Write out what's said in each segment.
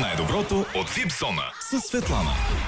Най-доброто от Випсона с Светлана.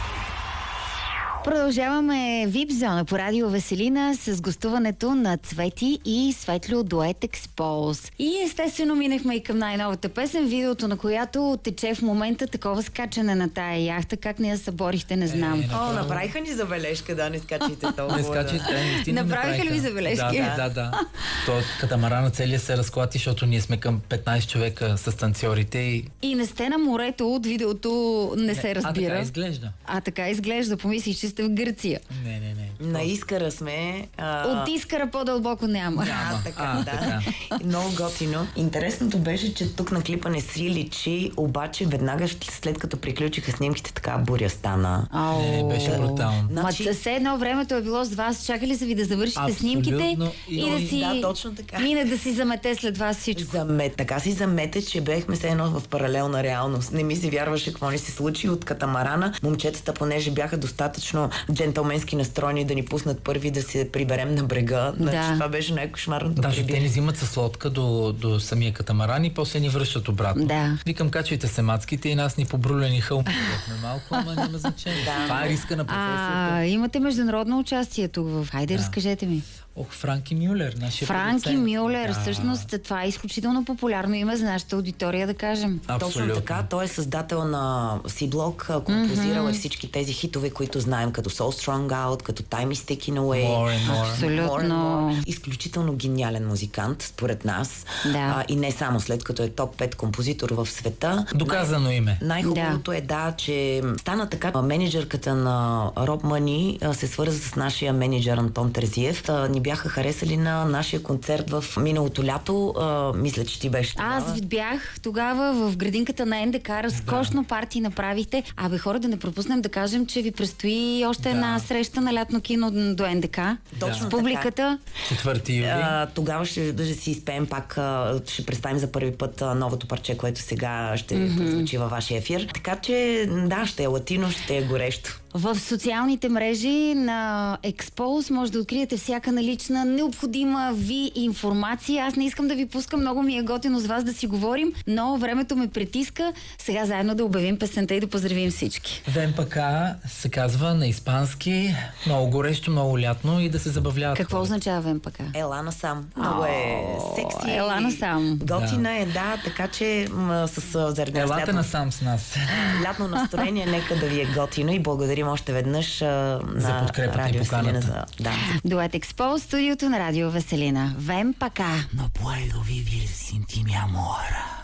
Продължаваме VIP зона по радио Веселина с гостуването на Цвети и Светло дует Expose. И естествено минахме и към най-новата песен, видеото на която тече в момента такова скачане на тая яхта. Как не я съборихте, не знам. Направиха ни забележка, да, не скачайте толкова. Не скачайте, Направиха ли ви забележки? Да. То катамарана целия се разклати, защото ние сме към 15 човека с танцорите и не сте на морето, от видеото не се разбира. така изглежда. Така изглежда, помислих, че сте в Гърция. Не. На Искъра сме. От Искъра по-дълбоко няма. Така. Много готино. Интересното беше, че тук на клипа не си личи, обаче веднага след като приключиха снимките, така буря стана. Беше брутално. Значи... все едно времето е било с вас. Чакали са ви да завършите снимките и да си... Да, точно така. Мине да си замете след вас всичко. Така си замете, че бехме все едно в паралелна реалност. Не ми се вярваше какво ни се случи от катамарана. Момчетата, понеже бяха достатъчно джентълменски настроени да ни пуснат първи да се приберем на брега. Значи, това беше най-кошмарното. Даже те ни взимат с лодка до самия катамаран и после ни връщат обратно. Да. Викам, качвайте се мацките и нас ни побрулени хълмовахме малко, ама няма значение. Това е риска на професията. Имате международно участие тук в... Хайде, разкажете ми. Франки Мюлер, нашия Франки Мюлер, всъщност това е изключително популярно име за нашата аудитория, да кажем. Абсолютно. Точно така, той е създател на C-Block, композирал е всички тези хитове, които знаем, като So Strong Out, като Time is Taking Away. More. Абсолютно. Изключително гениален музикант, според нас. Да. И не само след като е топ 5 композитор в света. Доказано име. Най-хубавото е, че стана така. Менеджерката на Роб Мани се свърза с нашия менеджер Антон Терзиев. Ни бяха харесали на нашия концерт в миналото лято. Мисля, че ти беше тогава. Аз бях тогава в градинката на НДК. Разкошно парти направихте. Хора, да не пропуснем да кажем, че ви предстои още една среща на лятно кино до НДК. Точно с публиката. 4 юли. Тогава ще си изпеем пак, ще представим за първи път новото парче, което сега ще прозвучи във вашия ефир. Така че, ще е латино, ще е горещо. В социалните мрежи на Expose може да откриете всяка налична необходима ви информация. Аз не искам да ви пускам, много ми е готино с вас да си говорим, но времето ме притиска. Сега заедно да обявим песента и да поздравим всички. ВМПК се казва на испански, много горещо, много лятно и да се забавляват. Какво означава ВМПК? Ела насам. Много е секси. Ела насам. Готина е, така че заради елате насам с нас. Лятно настроение, нека да ви е готино и благодарим още веднъж за подкрепата и поканата. Дует Expose, студиото на радио Веселина. ВМПК. No puedo vivir sin ti, mi amor.